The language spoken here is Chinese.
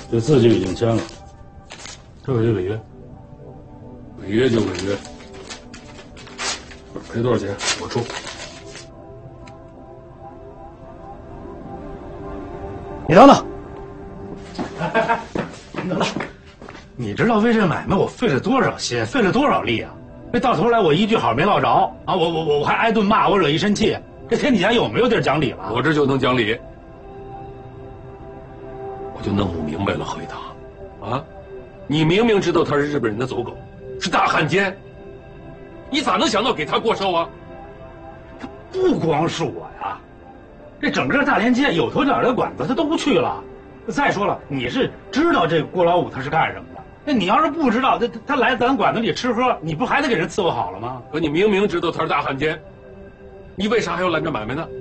这字就已经签了，这可就违约。违约就违约，赔多少钱我出。 你等等，你等等，你知道为这买卖我费了多少心，费了多少力啊？这到头来我一句好没落着啊！我还挨顿骂，我惹一身气，这天底下有没有地儿讲理了？ 我这就能讲理，我就弄不明白了，何一堂，啊，你明明知道他是日本人的走狗，是大汉奸，你咋能想到给他过寿啊？ 他不光是我呀，这整个大连街有头有脸的馆子他都去了。再说了，你是知道这郭老五他是干什么的？那你要是不知道，他来咱馆子里吃喝，你不还得给人伺候好了吗？ 可你明明知道他是大汉奸，你为啥还要拦着买卖呢？